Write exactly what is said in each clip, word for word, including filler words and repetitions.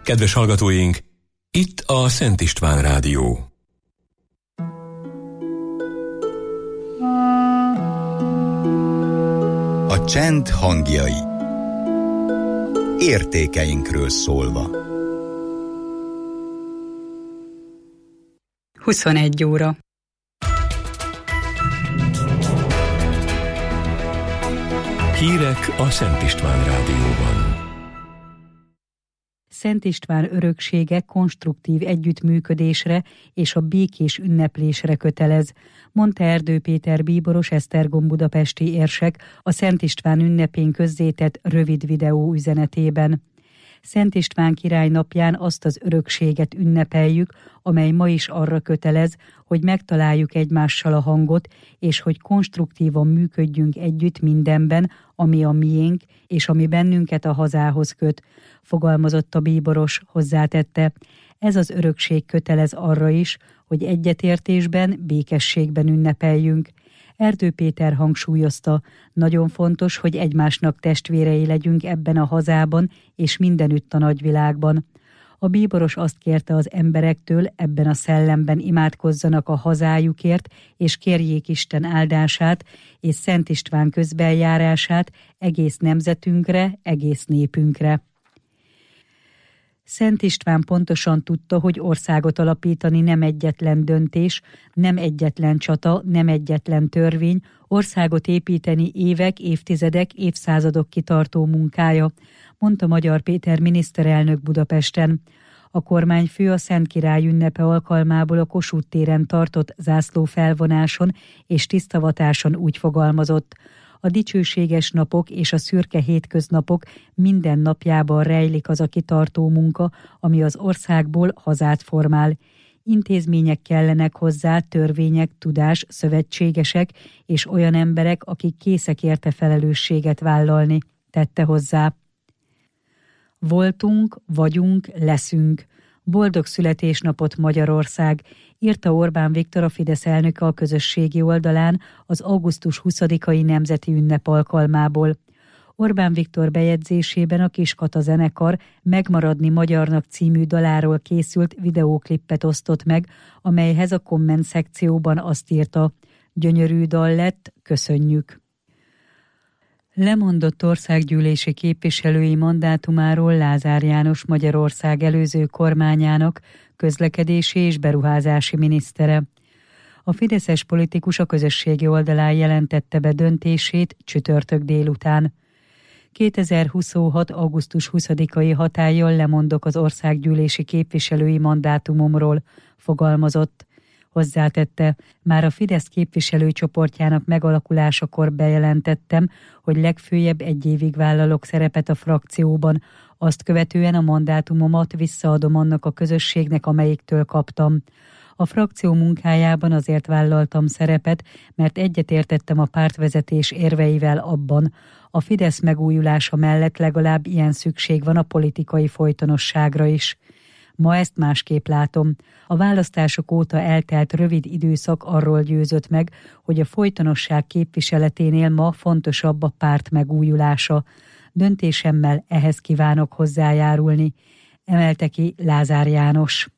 Kedves hallgatóink, itt a Szent István Rádió. A csend hangjai. Értékeinkről szólva. huszonegy óra. Hírek a Szent István Rádióban. Szent István öröksége konstruktív együttműködésre és a békés ünneplésre kötelez, mondta Erdő Péter bíboros esztergom budapesti érsek a Szent István ünnepén közzétett rövid videó üzenetében. Szent István király napján azt az örökséget ünnepeljük, amely ma is arra kötelez, hogy megtaláljuk egymással a hangot, és hogy konstruktívan működjünk együtt mindenben, ami a miénk, és ami bennünket a hazához köt, fogalmazott a bíboros, hozzátette. Ez az örökség kötelez arra is, hogy egyetértésben, békességben ünnepeljünk. Erdő Péter hangsúlyozta, nagyon fontos, hogy egymásnak testvérei legyünk ebben a hazában és mindenütt a nagyvilágban. A bíboros azt kérte az emberektől, ebben a szellemben imádkozzanak a hazájukért, és kérjék Isten áldását és Szent István közbeljárását egész nemzetünkre, egész népünkre. Szent István pontosan tudta, hogy országot alapítani nem egyetlen döntés, nem egyetlen csata, nem egyetlen törvény, országot építeni évek, évtizedek, évszázadok kitartó munkája, mondta Magyar Péter miniszterelnök Budapesten. A kormányfő a Szent Király ünnepe alkalmából a Kossuth téren tartott zászlófelvonáson és tisztavatáson úgy fogalmazott: a dicsőséges napok és a szürke hétköznapok minden napjában rejlik az a kitartó munka, ami az országból hazát formál. Intézmények kellenek hozzá, törvények, tudás, szövetségesek és olyan emberek, akik készek érte felelősséget vállalni, tette hozzá. Voltunk, vagyunk, leszünk. Boldog születésnapot Magyarország, írta Orbán Viktor, a Fidesz elnöke a közösségi oldalán az augusztus huszadikai nemzeti ünnep alkalmából. Orbán Viktor bejegyzésében a Kiskata zenekar Megmaradni magyarnak című daláról készült videóklippet osztott meg, amelyhez a komment szekcióban azt írta: gyönyörű dal lett, köszönjük. Lemondott országgyűlési képviselői mandátumáról Lázár János Magyarország előző kormányának közlekedési és beruházási minisztere. A fideszes politikus a közösségi oldalán jelentette be döntését csütörtök délután. kétezer-huszonhat. augusztus huszadikai hatállyal lemondok az országgyűlési képviselői mandátumomról, fogalmazott. Hozzátette, már a Fidesz képviselőcsoportjának megalakulásakor bejelentettem, hogy legfőjebb egy évig vállalok szerepet a frakcióban, azt követően a mandátumomat visszaadom annak a közösségnek, amelyiktől kaptam. A frakció munkájában azért vállaltam szerepet, mert egyetértettem a pártvezetés érveivel abban, a Fidesz megújulása mellett legalább ilyen szükség van a politikai folytonosságra is. Ma ezt másképp látom. A választások óta eltelt rövid időszak arról győzött meg, hogy a folytonosság képviseleténél ma fontosabb a párt megújulása. Döntésemmel ehhez kívánok hozzájárulni, emelte ki Lázár János.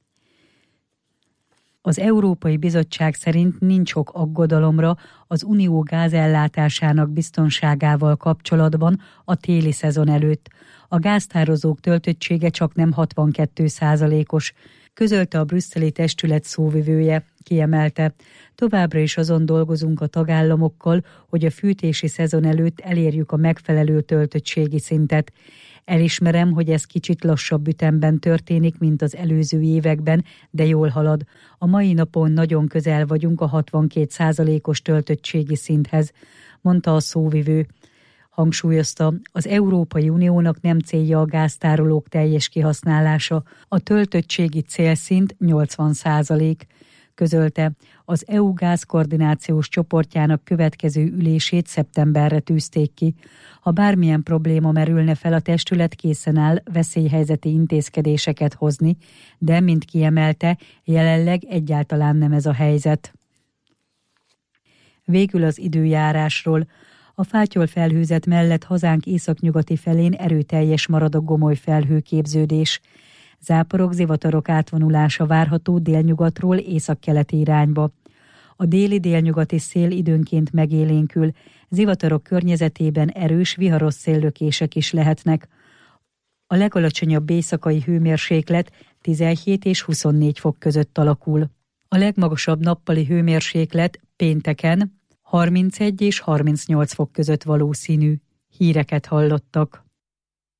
Az Európai Bizottság szerint nincs ok aggodalomra az unió gázellátásának biztonságával kapcsolatban a téli szezon előtt. A gáztározók töltöttsége csaknem hatvankettő százalékos, közölte a brüsszeli testület szóvivője, kiemelte. Továbbra is azon dolgozunk a tagállamokkal, hogy a fűtési szezon előtt elérjük a megfelelő töltöttségi szintet. Elismerem, hogy ez kicsit lassabb ütemben történik, mint az előző években, de jól halad. A mai napon nagyon közel vagyunk a hatvankét százalékos töltöttségi szinthez, mondta a szóvivő. Hangsúlyozta, az Európai Uniónak nem célja a gáztárolók teljes kihasználása, a töltöttségi célszint nyolcvan százalék. Közölte, az é u gázkoordinációs csoportjának következő ülését szeptemberre tűzték ki. Ha bármilyen probléma merülne fel, a testület készen áll veszélyhelyzeti intézkedéseket hozni, de, mint kiemelte, jelenleg egyáltalán nem ez a helyzet. Végül az időjárásról. A fátyol felhőzet mellett hazánk északnyugati felén erőteljes marad a gomoly felhőképződés. Záporok, zivatarok átvonulása várható délnyugatról északkeleti irányba. A déli-délnyugati szél időnként megélénkül, zivatarok környezetében erős, viharos széllökések is lehetnek. A legalacsonyabb éjszakai hőmérséklet tizenhét és huszonnégy fok között alakul. A legmagasabb nappali hőmérséklet pénteken harmincegy és harmincnyolc fok között valószínű. Híreket hallottak.